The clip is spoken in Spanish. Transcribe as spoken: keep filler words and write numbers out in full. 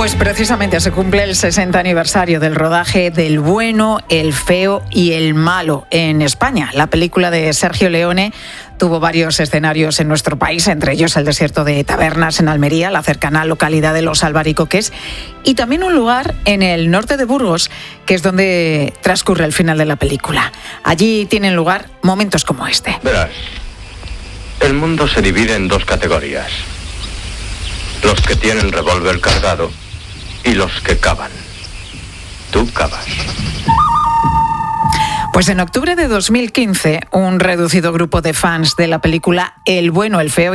Pues precisamente se cumple el sesenta aniversario del rodaje del Bueno, el Feo y el Malo en España. La película de Sergio Leone tuvo varios escenarios en nuestro país, entre ellos el desierto de Tabernas en Almería, la cercana localidad de Los Albaricoques, y también un lugar en el norte de Burgos, que es donde transcurre el final de la película. Allí tienen lugar momentos como este. Verás, el mundo se divide en dos categorías: los que tienen revólver cargado y los que cavan. Tú cavas. Pues en octubre de dos mil quince, un reducido grupo de fans de la película El Bueno, el Feo